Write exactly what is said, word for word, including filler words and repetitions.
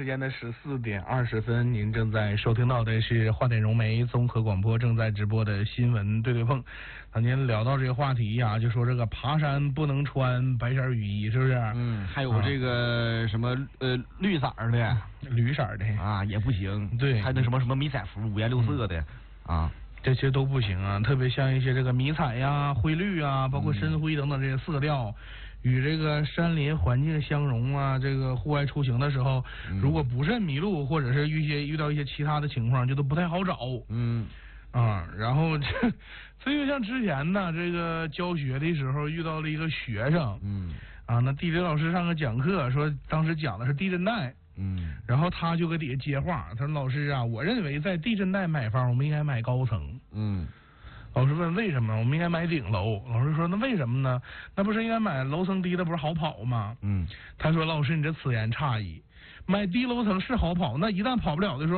时间的十四点二十分，您正在收听到的是华点融媒综合广播正在直播的新闻对对碰。那您聊到这个话题呀、啊，就说这个爬山不能穿白色雨衣，是不是？ 嗯，还有这个什么、啊、呃绿色的、 绿色的啊也不行。 对， 还有那什么什么迷彩服，五颜六色的、嗯、啊。 这些都不行啊，特别像一些这个迷彩呀、灰绿啊，包括深灰等等这些色调，嗯、与这个山林环境相融啊。这个户外出行的时候，嗯、如果不慎迷路，或者是遇些遇到一些其他的情况，就都不太好找。 嗯啊，然后这这就像之前呢，这个教学的时候遇到了一个学生， 嗯啊，那地理老师上课讲课说，当时讲的是地震带。 嗯， 然后他就搁底下接话，他说：“老师啊，我认为在地震带买房，我们应该买高层。” 嗯， 老师问为什么？我们应该买顶楼。老师说：“那为什么呢？那不是应该买楼层低的，不是好跑吗？” 嗯， 他说：“老师，你这此言差矣。买低楼层是好跑，那一旦跑不了的时候。”